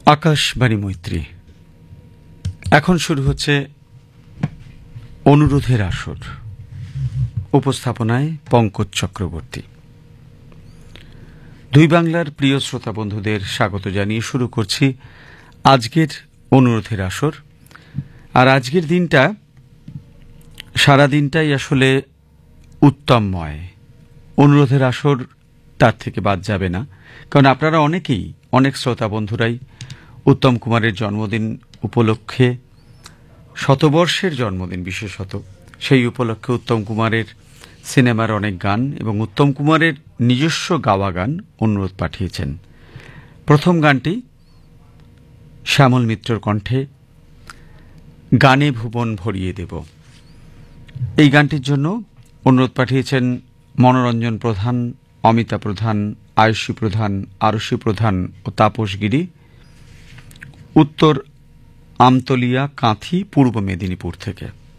আকাশবাণী মৈত্রী। এখন শুরু হচ্ছে অনুরোধের আসর। উপস্থাপনায় পঙ্কজ চক্রবর্তী। দুই বাংলার প্রিয় শ্রোতা বন্ধুদের স্বাগত জানিয়ে শুরু করছি আজকের অনুরোধের আসর। আর আজকের দিনটা, সারা দিনটাই আসলে উত্তমময়। অনুরোধের আসর তার থেকে বাদ যাবে না, কারণ আপনারা অনেকেই, অনেক শ্রোতা বন্ধুরাই উত্তম কুমারের জন্মদিন উপলক্ষে, শতবর্ষের জন্মদিন বিশেষত, সেই উপলক্ষে উত্তম কুমারের সিনেমার অনেক গান এবং উত্তম কুমারের নিজস্ব গাওয়া গান অনুরোধ পাঠিয়েছেন। প্রথম গানটি শ্যামল মিত্রর কণ্ঠে, গানে ভুবন ভরিয়ে দেব। এই গানটির জন্য অনুরোধ পাঠিয়েছেন মনোরঞ্জন প্রধান, অমিতা প্রধান, আয়ুষী প্রধান, আরুষী প্রধান ও তাপস গিরি, উত্তর আমতলিয়া, কাঁথি, পূর্ব মেদিনীপুর থেকে।